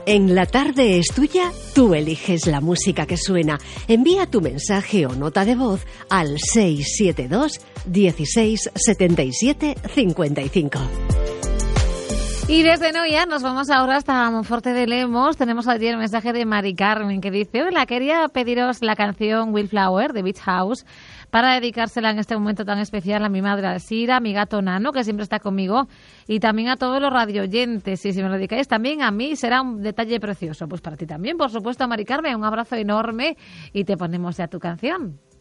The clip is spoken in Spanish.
En La Tarde es Tuya, tú eliges la música que suena. Envía tu mensaje o nota de voz al 672 16 77 55. Y desde Noia nos vamos ahora hasta Monforte de Lemos. Tenemos allí el mensaje de Mari Carmen que dice: hola, quería pediros la canción Wildflower de Beach House para dedicársela en este momento tan especial a mi madre Alcira, a mi gato Nano, que siempre está conmigo, y también a todos los radioyentes. Y si me lo dedicáis también a mí, será un detalle precioso. Pues para ti también, por supuesto, Mari Carmen, un abrazo enorme y te ponemos ya tu canción.